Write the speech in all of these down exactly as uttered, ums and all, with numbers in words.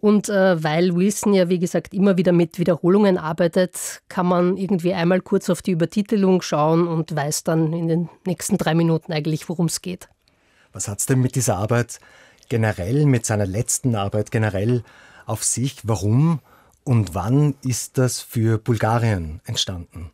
Und äh, weil Wilson ja, wie gesagt, immer wieder mit Wiederholungen arbeitet, kann man irgendwie einmal kurz auf die Übertitelung schauen und weiß dann in den nächsten drei Minuten eigentlich, worum es geht. Was hat es denn mit dieser Arbeit generell, mit seiner letzten Arbeit generell auf sich? Warum und wann ist das für Bulgarien entstanden?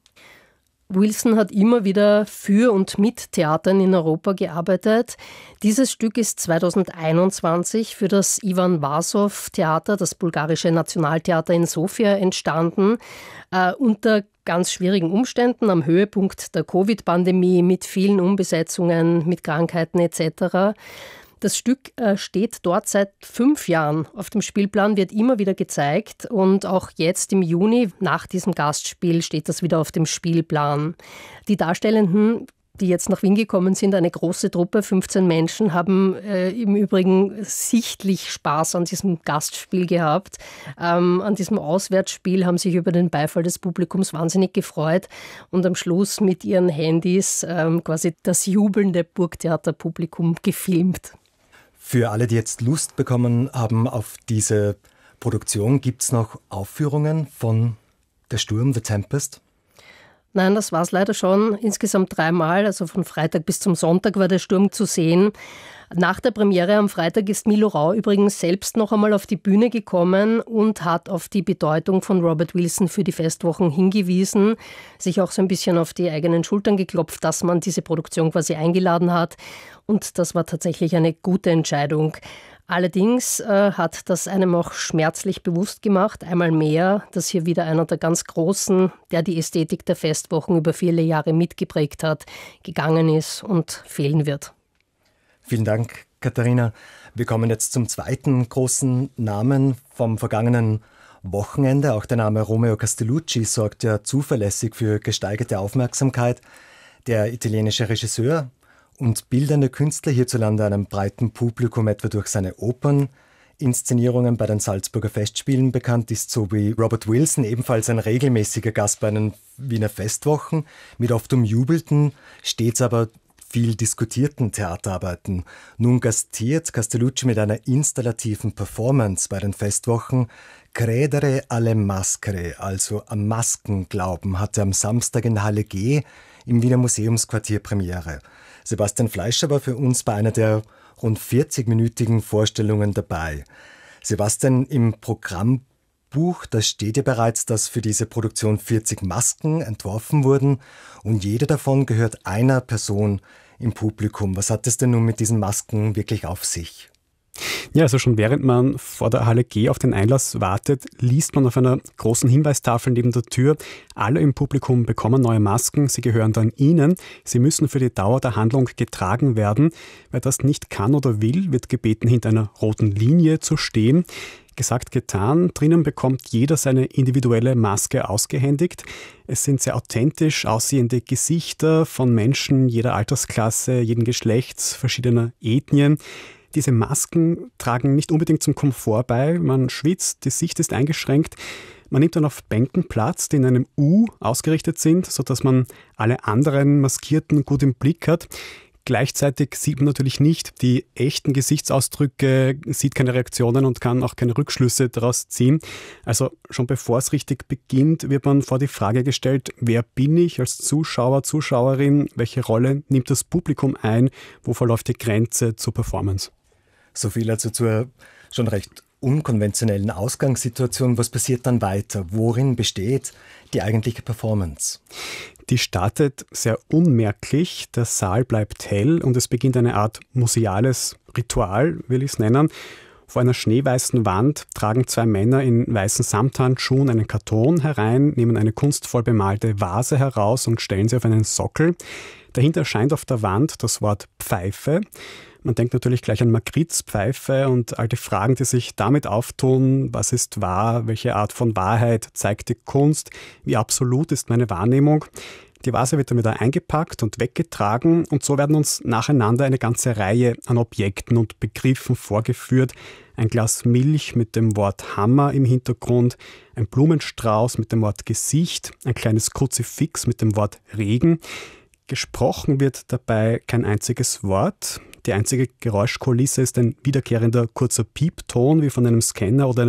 Wilson hat immer wieder für und mit Theatern in Europa gearbeitet. Dieses Stück ist zweitausendeinundzwanzig für das Ivan Vazov-Theater, das bulgarische Nationaltheater in Sofia, entstanden. Äh, unter ganz schwierigen Umständen, am Höhepunkt der Covid-Pandemie, mit vielen Umbesetzungen, mit Krankheiten et cetera. Das Stück äh, steht dort seit fünf Jahren auf dem Spielplan, wird immer wieder gezeigt und auch jetzt im Juni nach diesem Gastspiel steht das wieder auf dem Spielplan. Die Darstellenden, die jetzt nach Wien gekommen sind, eine große Truppe, fünfzehn Menschen, haben äh, im Übrigen sichtlich Spaß an diesem Gastspiel gehabt. Ähm, an diesem Auswärtsspiel haben sich über den Beifall des Publikums wahnsinnig gefreut und am Schluss mit ihren Handys ähm, quasi das jubelnde Burgtheaterpublikum gefilmt. Für alle, die jetzt Lust bekommen haben auf diese Produktion, gibt es noch Aufführungen von Der Sturm, The Tempest? Nein, das war es leider schon. Insgesamt dreimal, also von Freitag bis zum Sonntag war der Sturm zu sehen. Nach der Premiere am Freitag ist Milo Rau übrigens selbst noch einmal auf die Bühne gekommen und hat auf die Bedeutung von Robert Wilson für die Festwochen hingewiesen, sich auch so ein bisschen auf die eigenen Schultern geklopft, dass man diese Produktion quasi eingeladen hat. Und das war tatsächlich eine gute Entscheidung. Allerdings äh, hat das einem auch schmerzlich bewusst gemacht, einmal mehr, dass hier wieder einer der ganz Großen, der die Ästhetik der Festwochen über viele Jahre mitgeprägt hat, gegangen ist und fehlen wird. Vielen Dank, Katharina. Wir kommen jetzt zum zweiten großen Namen vom vergangenen Wochenende. Auch der Name Romeo Castellucci sorgt ja zuverlässig für gesteigerte Aufmerksamkeit. Der italienische Regisseur und bildende Künstler hierzulande einem breiten Publikum etwa durch seine Operninszenierungen bei den Salzburger Festspielen bekannt ist, so wie Robert Wilson, ebenfalls ein regelmäßiger Gast bei den Wiener Festwochen, mit oft umjubelten, stets aber viel diskutierten Theaterarbeiten. Nun gastiert Castellucci mit einer installativen Performance bei den Festwochen. Credere alle maschere, also am Maskenglauben, hatte am Samstag in der Halle G im Wiener Museumsquartier Premiere. Sebastian Fleischer war für uns bei einer der rund vierzigminütigen Vorstellungen dabei. Sebastian, im Programmbuch, da steht ja bereits, dass für diese Produktion vierzig Masken entworfen wurden und jede davon gehört einer Person im Publikum. Was hat es denn nun mit diesen Masken wirklich auf sich? Ja, also schon während man vor der Halle G auf den Einlass wartet, liest man auf einer großen Hinweistafel neben der Tür: Alle im Publikum bekommen neue Masken, sie gehören dann Ihnen. Sie müssen für die Dauer der Handlung getragen werden. Wer das nicht kann oder will, wird gebeten, hinter einer roten Linie zu stehen. Gesagt, getan. Drinnen bekommt jeder seine individuelle Maske ausgehändigt. Es sind sehr authentisch aussehende Gesichter von Menschen jeder Altersklasse, jeden Geschlechts, verschiedener Ethnien. Diese Masken tragen nicht unbedingt zum Komfort bei. Man schwitzt, die Sicht ist eingeschränkt. Man nimmt dann auf Bänken Platz, die in einem U ausgerichtet sind, sodass man alle anderen Maskierten gut im Blick hat. Gleichzeitig sieht man natürlich nicht die echten Gesichtsausdrücke, sieht keine Reaktionen und kann auch keine Rückschlüsse daraus ziehen. Also schon bevor es richtig beginnt, wird man vor die Frage gestellt: Wer bin ich als Zuschauer, Zuschauerin? Welche Rolle nimmt das Publikum ein? Wo verläuft die Grenze zur Performance? So viel also zur schon recht unkonventionellen Ausgangssituation. Was passiert dann weiter? Worin besteht die eigentliche Performance? Die startet sehr unmerklich, der Saal bleibt hell und es beginnt eine Art museales Ritual, will ich es nennen. Vor einer schneeweißen Wand tragen zwei Männer in weißen Samthandschuhen einen Karton herein, nehmen eine kunstvoll bemalte Vase heraus und stellen sie auf einen Sockel. Dahinter erscheint auf der Wand das Wort Pfeife. Man denkt natürlich gleich an Magritte-Pfeife und all die Fragen, die sich damit auftun: Was ist wahr? Welche Art von Wahrheit zeigt die Kunst? Wie absolut ist meine Wahrnehmung? Die Vase wird dann wieder eingepackt und weggetragen und so werden uns nacheinander eine ganze Reihe an Objekten und Begriffen vorgeführt. Ein Glas Milch mit dem Wort Hammer im Hintergrund, ein Blumenstrauß mit dem Wort Gesicht, ein kleines Kruzifix mit dem Wort Regen. Gesprochen wird dabei kein einziges Wort. Die einzige Geräuschkulisse ist ein wiederkehrender kurzer Piepton wie von einem Scanner oder